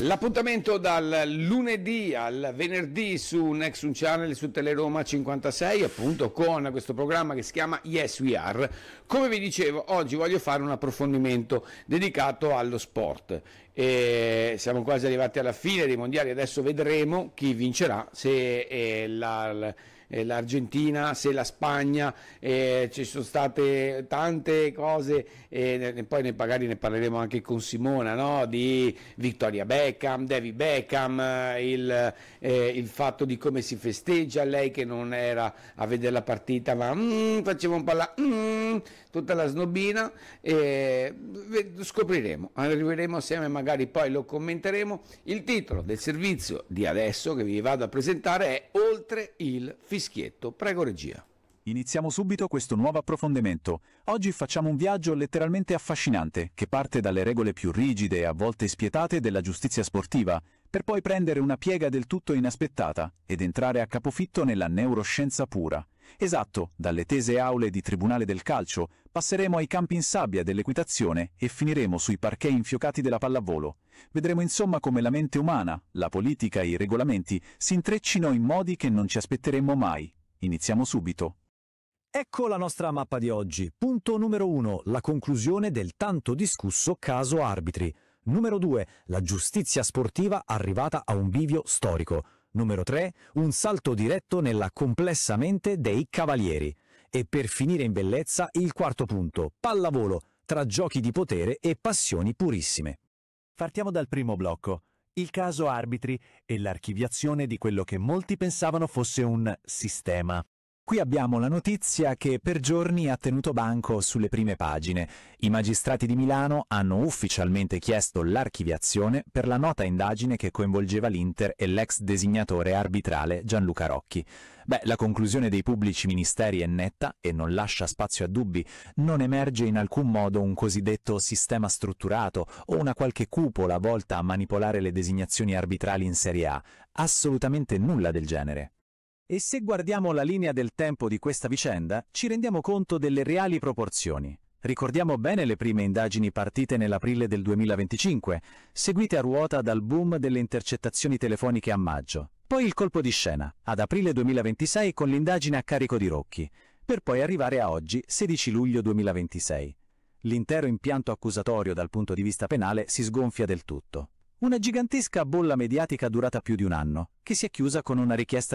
L'appuntamento dal lunedì al venerdì su Next Channel su Teleroma 56, appunto con questo programma che si chiama Yes We Are. Come vi dicevo, oggi voglio fare un approfondimento dedicato allo sport. Siamo quasi arrivati alla fine dei mondiali, adesso vedremo chi vincerà, se l'Argentina, se la Spagna. Ci sono state tante cose, poi magari ne parleremo anche con Simona, no? Di Victoria Beckham, David Beckham, il fatto di come si festeggia, lei che non era a vedere la partita ma faceva un po' tutta la snobina. Scopriremo, arriveremo assieme, magari poi lo commenteremo. Il titolo del servizio di adesso che vi vado a presentare è Oltre il fischietto. Prego regia. Iniziamo subito questo nuovo approfondimento. Oggi facciamo un viaggio letteralmente affascinante, che parte dalle regole più rigide e a volte spietate della giustizia sportiva, per poi prendere una piega del tutto inaspettata ed entrare a capofitto nella neuroscienza pura. Esatto, dalle tese aule di tribunale del calcio, passeremo ai campi in sabbia dell'equitazione e finiremo sui parquet infiocati della pallavolo. Vedremo insomma come la mente umana, la politica e i regolamenti si intreccino in modi che non ci aspetteremmo mai. Iniziamo subito. Ecco la nostra mappa di oggi. Punto numero 1, la conclusione del tanto discusso caso arbitri. Numero 2, la giustizia sportiva arrivata a un bivio storico. Numero 3, un salto diretto nella complessa mente dei cavalieri. E per finire in bellezza il quarto punto, pallavolo, tra giochi di potere e passioni purissime. Partiamo dal primo blocco, il caso arbitri e l'archiviazione di quello che molti pensavano fosse un sistema. Qui abbiamo la notizia che per giorni ha tenuto banco sulle prime pagine. I magistrati di Milano hanno ufficialmente chiesto l'archiviazione per la nota indagine che coinvolgeva l'Inter e l'ex designatore arbitrale Gianluca Rocchi. La conclusione dei pubblici ministeri è netta e non lascia spazio a dubbi. Non emerge in alcun modo un cosiddetto sistema strutturato o una qualche cupola volta a manipolare le designazioni arbitrali in Serie A. Assolutamente nulla del genere. E se guardiamo la linea del tempo di questa vicenda, ci rendiamo conto delle reali proporzioni. Ricordiamo bene le prime indagini partite nell'aprile del 2025, seguite a ruota dal boom delle intercettazioni telefoniche a maggio. Poi il colpo di scena, ad aprile 2026 con l'indagine a carico di Rocchi, per poi arrivare a oggi, 16 luglio 2026. L'intero impianto accusatorio dal punto di vista penale si sgonfia del tutto. Una gigantesca bolla mediatica durata più di un anno, che si è chiusa con una richiesta